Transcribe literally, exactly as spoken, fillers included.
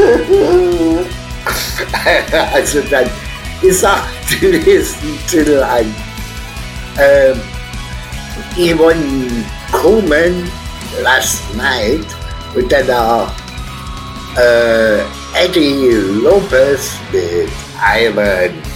Also dann, ich sag, du lest den Titel an. Ähm, Yvonne Krumen, Last Night, und dann auch äh, Eddie Lopez mit Ivan